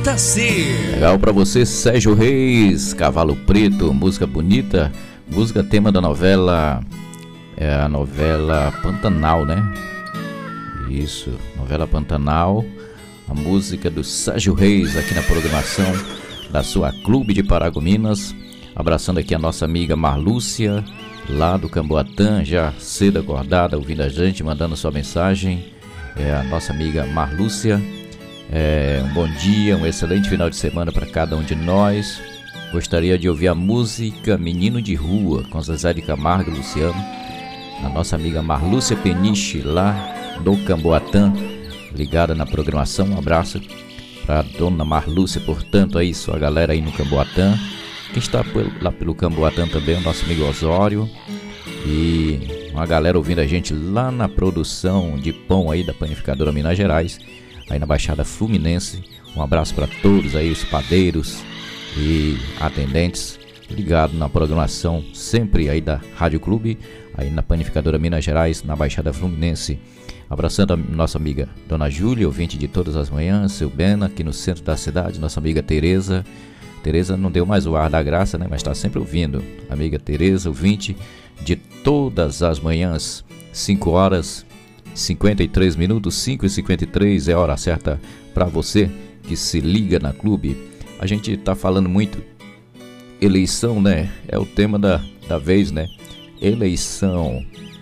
JC. Legal pra você, Sérgio Reis, Cavalo Preto, música bonita, música tema da novela, a novela Pantanal, né? Isso, novela Pantanal, a música do Sérgio Reis aqui na programação da sua Clube de Paragominas. Abraçando aqui a nossa amiga Marlúcia, lá do Camboatã, já cedo acordada, ouvindo a gente, mandando sua mensagem. A nossa amiga Marlúcia, um bom dia, um excelente final de semana para cada um de nós. Gostaria de ouvir a música Menino de Rua, com Zezé de Camargo e Luciano. A nossa amiga Marlúcia Peniche, lá do Camboatã, ligada na programação. Um abraço para dona Marlúcia, portanto, aí sua galera aí no Camboatã. Quem está lá pelo Camboatã também, o nosso amigo Osório. E uma galera ouvindo a gente lá na produção de pão aí da panificadora Minas Gerais, aí na Baixada Fluminense. Um abraço para todos aí, os padeiros e atendentes ligados na programação sempre aí da Rádio Clube, aí na panificadora Minas Gerais, na Baixada Fluminense. Abraçando a nossa amiga Dona Júlia, ouvinte de todas as manhãs, seu Bena, aqui no centro da cidade, nossa amiga Tereza. Tereza não deu mais o ar da graça, né? Mas está sempre ouvindo. Amiga Tereza, ouvinte de todas as manhãs, 5 horas 53 minutos, 5h53 é a hora certa para você que se liga na Clube. A gente está falando muito eleição, né? É o tema da vez, né? Eleição.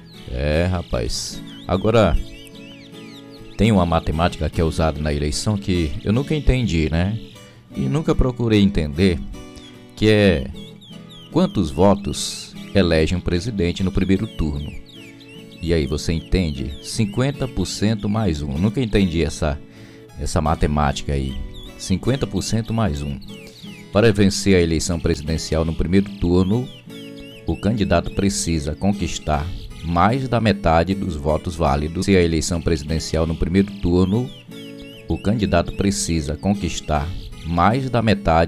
Rapaz. Agora, tem uma matemática que é usada na eleição que eu nunca entendi, né? E nunca procurei entender, que é quantos votos elege um presidente no primeiro turno. E aí você entende? 50% mais 1. Nunca entendi essa matemática aí. 50% mais 1. Para vencer a eleição presidencial no primeiro turno, o candidato precisa conquistar mais da metade dos votos válidos. Se a eleição presidencial no primeiro turno, o candidato precisa conquistar mais da metade